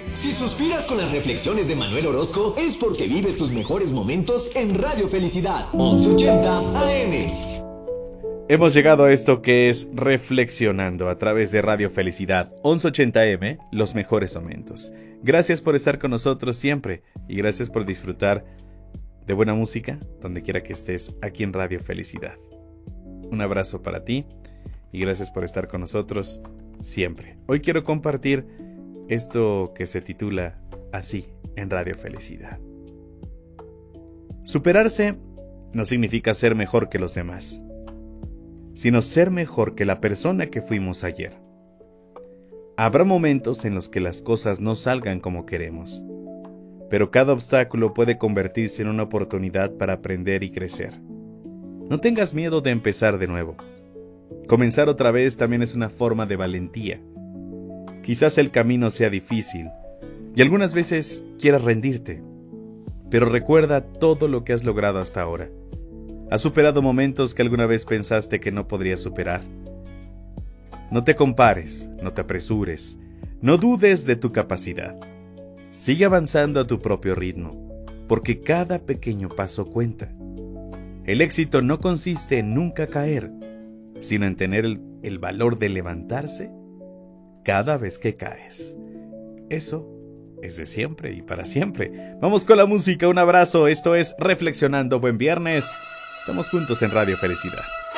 Si suspiras con las reflexiones de Manuel Orozco, es porque vives tus mejores momentos en Radio Felicidad, 1180 AM. Hemos llegado a esto que es Reflexionando a través de Radio Felicidad, 1180M, los mejores momentos. Gracias por estar con nosotros siempre y gracias por disfrutar de buena música donde quiera que estés aquí en Radio Felicidad. Un abrazo para ti y gracias por estar con nosotros siempre. Hoy quiero compartir esto que se titula así en Radio Felicidad. Superarse no significa ser mejor que los demás, sino ser mejor que la persona que fuimos ayer. Habrá momentos en los que las cosas no salgan como queremos, pero cada obstáculo puede convertirse en una oportunidad para aprender y crecer. No tengas miedo de empezar de nuevo. Comenzar otra vez también es una forma de valentía. Quizás el camino sea difícil y algunas veces quieras rendirte, pero recuerda todo lo que has logrado hasta ahora. Has superado momentos que alguna vez pensaste que no podrías superar. No te compares, no te apresures, no dudes de tu capacidad. Sigue avanzando a tu propio ritmo, porque cada pequeño paso cuenta. El éxito no consiste en nunca caer, sino en tener el valor de levantarse cada vez que caes. Eso es de siempre y para siempre. Vamos con la música, un abrazo. Esto es Reflexionando. Buen viernes. Estamos juntos en Radio Felicidad.